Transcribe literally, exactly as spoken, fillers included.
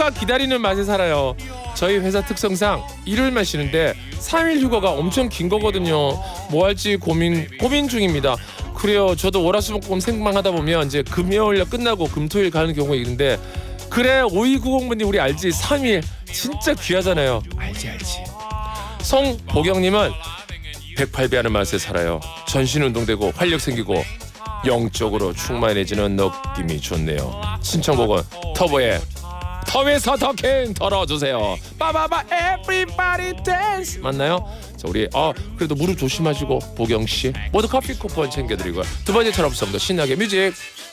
휴가 기다리는 맛에 살아요. 저희 회사 특성상 일요일만 쉬는데 삼 일 휴가가 엄청 긴 거거든요. 뭐 할지 고민 고민 중입니다. 그래요. 저도 월화수목금 생방하다 보면 이제 금요일 끝나고 금토일 가는 경우가 있는데 그래 오이구공번님 우리 알지? 삼 일 진짜 귀하잖아요. 알지 알지. 성보경님은 백팔 배 하는 맛에 살아요. 전신 운동되고 활력 생기고 영적으로 충만해지는 느낌이 좋네요. 신청곡은 터보의 텀에서 더캔 털어주세요. 빠바바 everybody dance 맞나요? 자 우리 어 그래도 무릎 조심하시고 보경씨 모두 커피 쿠폰 챙겨드리고요. 두 번째 철없습니다. 신나게 뮤직.